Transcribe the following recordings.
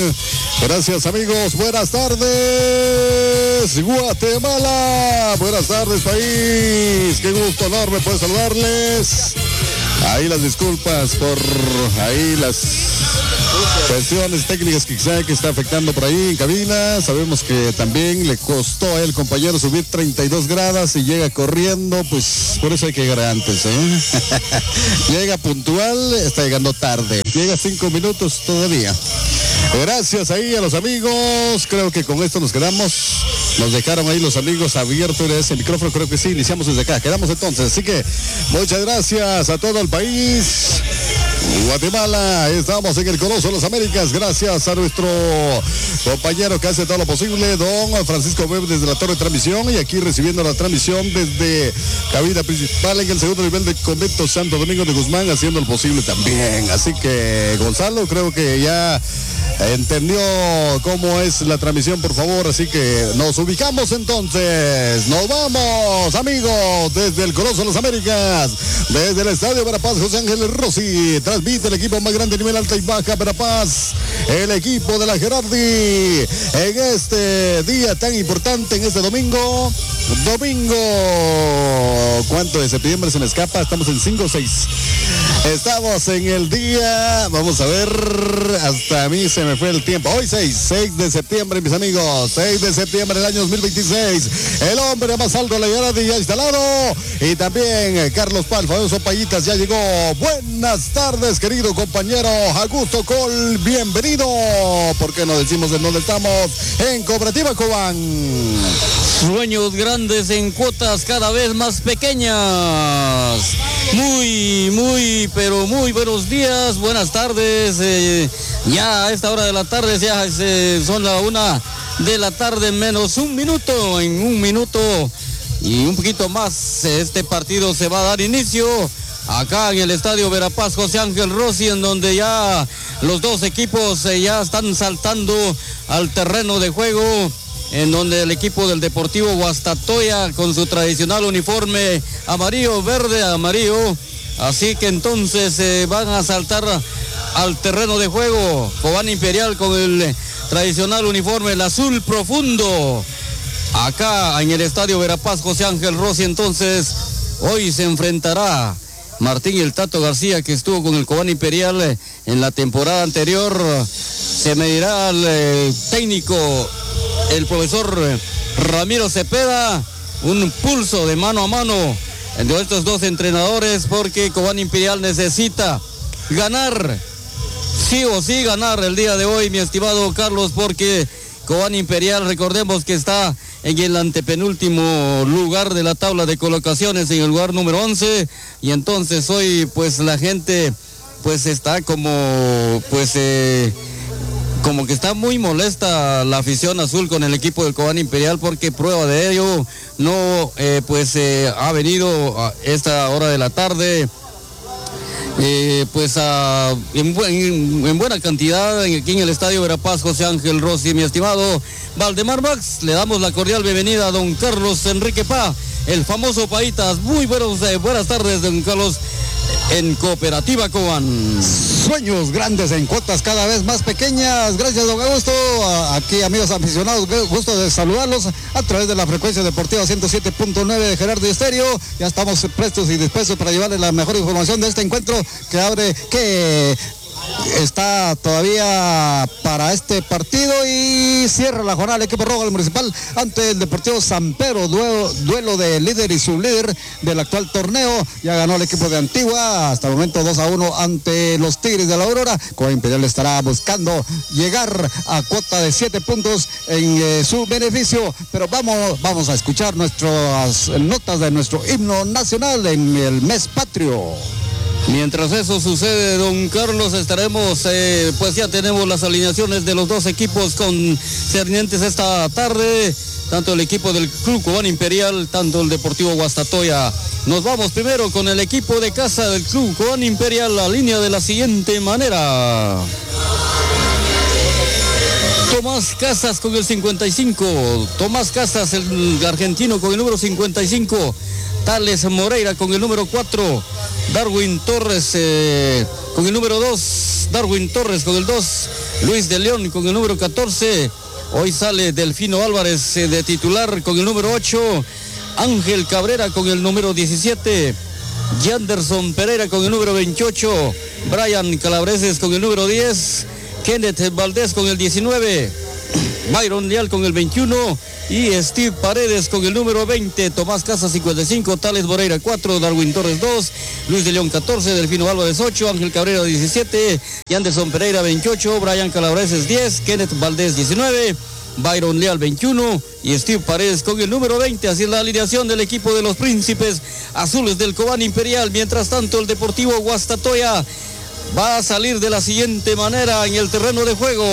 Gracias, amigos. Buenas tardes, Guatemala. Buenas tardes, país. Qué gusto enorme poder saludarles. Ahí las disculpas por ahí las cuestiones técnicas que quizá que está afectando por ahí en cabina. Sabemos que también le costó a el compañero subir 32 gradas y llega corriendo, pues por eso hay que llegar antes, ¿eh? Llega puntual, está llegando tarde. Llega 5 minutos todavía. Gracias ahí a los amigos. Creo que con esto nos quedamos. Nos dejaron ahí los amigos abiertos ese micrófono. Creo que sí, iniciamos desde acá. Quedamos entonces. Así que muchas gracias a todo el país. Guatemala, estamos en el Coloso de las Américas, gracias a nuestro compañero que hace todo lo posible, don Francisco Web desde la torre de transmisión, y aquí recibiendo la transmisión desde cabina principal en el segundo nivel del convento Santo Domingo de Guzmán, haciendo lo posible también. Así que Gonzalo creo que ya entendió cómo es la transmisión, por favor, así que nos ubicamos entonces, nos vamos amigos desde el Coloso de las Américas, desde el Estadio Verapaz José Ángel Rossi, transmite el equipo más grande nivel alta y baja Verapaz, el equipo de la Gerardi, en este día tan importante, en este domingo, ¿cuánto de septiembre se me escapa? Estamos en 5 o 6. Estamos en el día, vamos a ver, hasta a mí se me fue el tiempo. Hoy 6 de septiembre, mis amigos, 6 de septiembre del año 2026. El hombre más alto de la Gerardi ya instalado. Y también Carlos Pal, famoso Payitas, ya llegó. Buenas tardes, querido compañero Augusto Col, bienvenido. ¿Por qué no decimos de dónde estamos? En Cooperativa Cobán. Sueños grandes en cuotas cada vez más pequeñas. Pero muy buenos días, buenas tardes. Ya a esta hora de la tarde, ya son la 1 de la tarde menos un minuto. En un minuto y un poquito más, este partido se va a dar inicio acá en el Estadio Verapaz José Ángel Rossi, en donde ya los dos equipos ya están saltando al terreno de juego, en donde el equipo del Deportivo Guastatoya con su tradicional uniforme amarillo, verde, amarillo, así que entonces van a saltar al terreno de juego. Cobán Imperial con el tradicional uniforme, el azul profundo, acá en el Estadio Verapaz José Ángel Rossi. Entonces hoy se enfrentará Martín y el Tato García, que estuvo con el Cobán Imperial en la temporada anterior. Se medirá al técnico, el profesor Ramiro Cepeda, un pulso de mano a mano entre estos dos entrenadores, porque Cobán Imperial necesita ganar, sí o sí ganar el día de hoy, mi estimado Carlos, porque Cobán Imperial, recordemos que está en el antepenúltimo lugar de la tabla de colocaciones, en el lugar número 11, y entonces hoy pues la gente pues está como que está muy molesta la afición azul con el equipo del Cobán Imperial, porque prueba de ello no ha venido a esta hora de la tarde en buena cantidad aquí en el Estadio Verapaz José Ángel Rossi. Mi estimado Valdemar Max, le damos la cordial bienvenida a don Carlos Enrique Pá, el famoso Payitas. Muy buenas tardes, don Carlos, en Cooperativa Cobán. Sueños grandes en cuotas cada vez más pequeñas. Gracias, don Augusto. Aquí, amigos aficionados, gusto de saludarlos a través de la frecuencia deportiva 107.9 de Gerardi Estéreo. Ya estamos prestos y dispuestos para llevarles la mejor información de este encuentro que está todavía para este partido, y cierra la jornada el equipo rojo del Municipal ante el Deportivo San Pedro, duelo de líder y sublíder del actual torneo. Ya ganó el equipo de Antigua, hasta el momento 2-1 ante los Tigres de la Aurora. Cobán Imperial estará buscando llegar a cuota de 7 puntos en su beneficio, pero vamos a escuchar nuestras notas de nuestro himno nacional en el mes patrio. Mientras eso sucede, don Carlos, estaremos, pues ya tenemos las alineaciones de los dos equipos concernientes esta tarde, tanto el equipo del Club Cobán Imperial, tanto el Deportivo Guastatoya. Nos vamos primero con el equipo de casa del Club Cobán Imperial, la línea de la siguiente manera. Tomás Casas con el 55, Tomás Casas, el argentino, con el número 55, Tales Moreira con el número 4, Darwin Torres con el número 2, Darwin Torres con el 2, Luis de León con el número 14, hoy sale Delfino Álvarez de titular con el número 8, Ángel Cabrera con el número 17, Yanderson Pereira con el número 28, Brian Calabreses con el número 10, Kenneth Valdés con el 19, Byron Leal con el 21 y Steve Paredes con el número 20, Tomás Casas 55, Tales Moreira 4, Darwin Torres 2, Luis de León 14, Delfino Álvarez 8, Ángel Cabrera 17, Yanderson Pereira 28, Brian Calabreses 10, Kenneth Valdés 19, Byron Leal 21 y Steve Paredes con el número 20. Así es la alineación del equipo de los Príncipes Azules del Cobán Imperial. Mientras tanto, el Deportivo Guastatoya va a salir de la siguiente manera en el terreno de juego.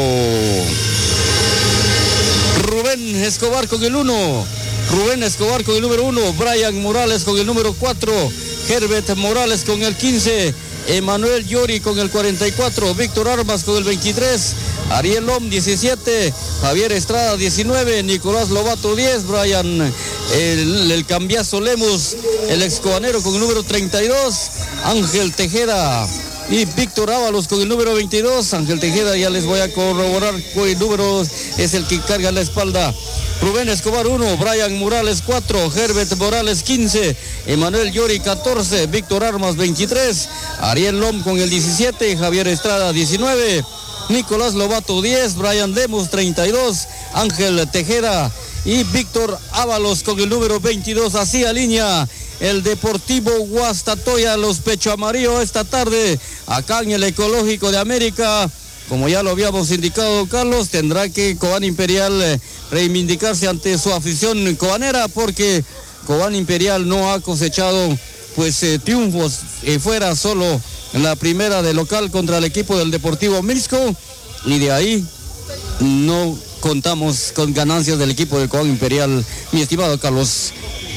Rubén Escobar con el 1, Rubén Escobar con el número 1, Brian Morales con el número 4, Herbert Morales con el 15, Emanuel Llori con el 44, Víctor Armas con el 23, Ariel Lom 17, Javier Estrada 19, Nicolás Lobato 10, Brian el cambiazo Lemus, el excobanero con el número 32, Ángel Tejeda y Víctor Ábalos con el número 22. Ángel Tejeda, ya les voy a corroborar cuál número es el que carga la espalda. Rubén Escobar 1, Brian Morales 4, Herbert Morales 15, Emanuel Llori 14, Víctor Armas 23, Ariel Lom con el 17, Javier Estrada 19, Nicolás Lobato 10, Brian Lemus 32, Ángel Tejeda y Víctor Ábalos con el número 22. Así alinea el Deportivo Guastatoya, los Pecho Amarillo esta tarde acá en el Ecológico de América. Como ya lo habíamos indicado, Carlos, tendrá que Cobán Imperial reivindicarse ante su afición cobanera, porque Cobán Imperial no ha cosechado triunfos fuera solo en la primera de local contra el equipo del Deportivo Mixco, y de ahí no contamos con ganancias del equipo del Cobán Imperial, mi estimado Carlos.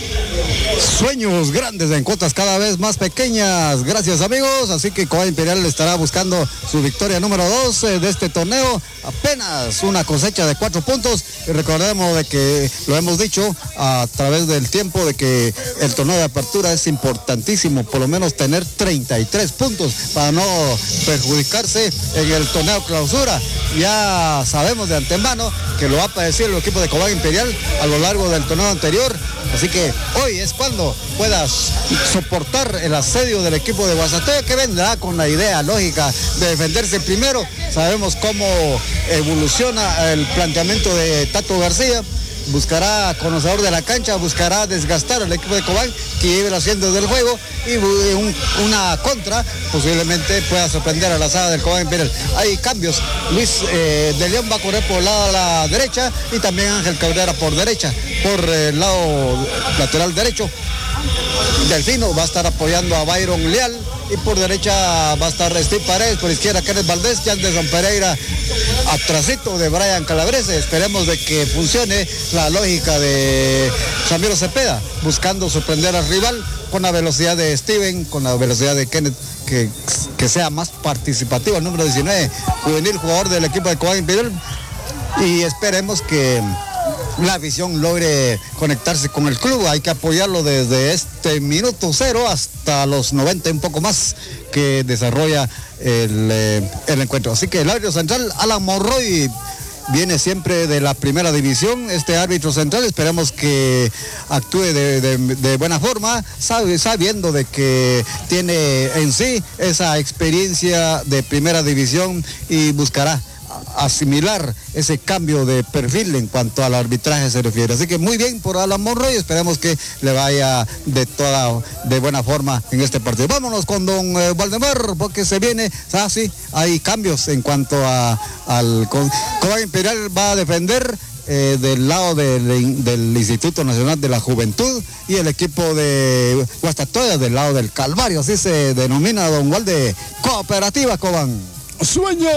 Sueños grandes en cuotas cada vez más pequeñas. Gracias, amigos. Así que Cobán Imperial estará buscando su victoria número 2 de este torneo. Apenas una cosecha de 4 puntos. Y recordemos de que lo hemos dicho a través del tiempo, de que el torneo de apertura es importantísimo, por lo menos tener 33 puntos para no perjudicarse en el torneo clausura. Ya sabemos de antemano que lo va a padecer el equipo de Cobán Imperial a lo largo del torneo anterior. Así que hoy es cuando puedas soportar el asedio del equipo de Guastatoya, que vendrá con la idea lógica de defenderse primero. Sabemos cómo evoluciona el planteamiento de Tato García. Buscará, conocedor de la cancha, buscará desgastar al equipo de Cobán, que lleve las riendas del juego, y una contra posiblemente pueda sorprender a la saga del Cobán Imperial. Hay cambios. Luis de León va a correr por el lado a la derecha, y también Ángel Cabrera por derecha, por el lado lateral derecho. Delfino va a estar apoyando a Byron Leal, y por derecha va a estar Steve Paredes, por izquierda Kenneth Valdés, Yanderson Pereira atrasito de Brian Calabrese. Esperemos de que funcione la lógica de Ramiro Cepeda, buscando sorprender al rival con la velocidad de Steven, con la velocidad de Kenneth, que sea más participativo, el número 19, juvenil, jugador del equipo de Cobán Imperial, y esperemos que la afición logre conectarse con el club. Hay que apoyarlo desde este minuto 0 hasta los 90, un poco más, que desarrolla el encuentro. Así que el árbitro central, Alan Monroy, viene siempre de la primera división. Este árbitro central, esperemos que actúe de buena forma, sabiendo de que tiene en sí esa experiencia de primera división, y buscará asimilar ese cambio de perfil en cuanto al arbitraje se refiere. Así que muy bien por Alan Monroy, esperemos que le vaya de buena forma en este partido. Vámonos con don Valdemar, porque se viene, sí, hay cambios en cuanto al Cobán Imperial. Va a defender del lado del Instituto Nacional de la Juventud, y el equipo de Guastatoya del lado del Calvario, así se denomina, don Walde. Cooperativa Cobán. Sueños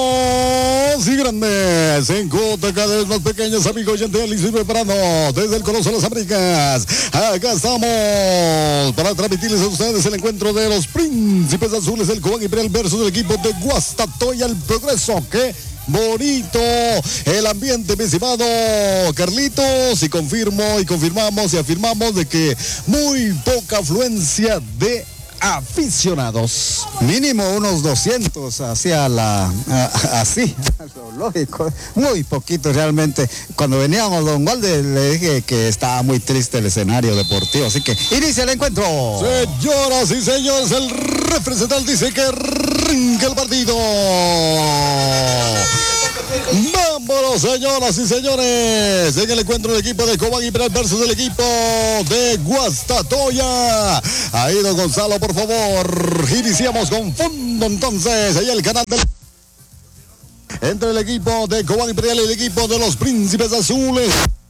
y grandes en cuotas cada vez más pequeñas, amigos, gente del Liceo Temprano, desde el Coloso de las Américas. Acá estamos para transmitirles a ustedes el encuentro de los Príncipes Azules del Cobán Imperial versus el equipo de Guastatoya El Progreso. ¡Qué bonito el ambiente, mi estimado Carlitos! Y confirmamos y afirmamos de que muy poca afluencia de aficionados. Mínimo unos 200 hacia así, lógico, muy poquito realmente. Cuando veníamos, don Walde, le dije que estaba muy triste el escenario deportivo, así que inicia el encuentro. Señoras y señores, el representante dice que arranca el partido. Vámonos, señoras y señores, en el encuentro del equipo de Cobán Imperial versus el equipo de Guastatoya. Ahí don Gonzalo, por favor, iniciamos con fondo entonces, ahí el canal del... entre el equipo de Cobán Imperial y el equipo de los Príncipes Azules.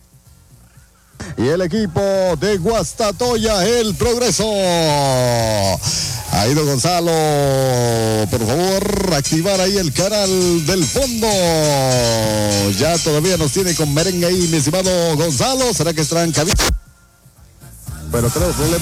Y el equipo de Guastatoya, el Progreso. Ahí don Gonzalo, por favor, activar ahí el canal del fondo. Ya todavía nos tiene con merengue ahí, mi estimado Gonzalo. ¿Será que estarán en cabina? Pero tenemos problemas.